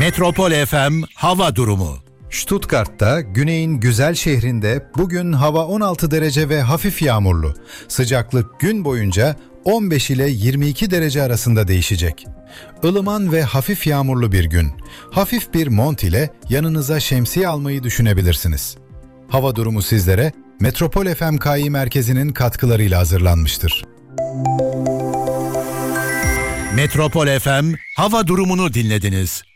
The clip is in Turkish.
Metropol FM hava durumu. Stuttgart'ta, güneyin güzel şehrinde bugün hava 16 derece ve hafif yağmurlu. Sıcaklık gün boyunca 15 ile 22 derece arasında değişecek. Ilıman ve hafif yağmurlu bir gün. Hafif bir mont ile yanınıza şemsiye almayı düşünebilirsiniz. Hava durumu sizlere Metropol FM KI merkezinin katkılarıyla hazırlanmıştır. Metropol FM hava durumunu dinlediniz.